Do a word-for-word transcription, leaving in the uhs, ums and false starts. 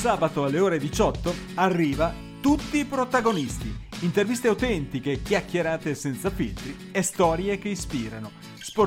sabato alle ore diciotto arriva Tutti i protagonisti. Interviste autentiche, chiacchierate senza filtri e storie che ispirano.